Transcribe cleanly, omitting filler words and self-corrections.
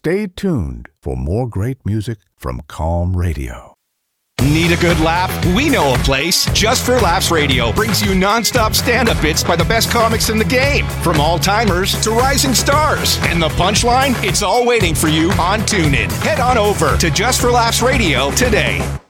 Stay tuned for more great music from Calm Radio. Need a good laugh? We know a place. Just for Laughs Radio brings you non-stop stand-up bits by the best comics in the game. From all-timers to rising stars. And the punchline? It's all waiting for you on TuneIn. Head on over to Just for Laughs Radio today.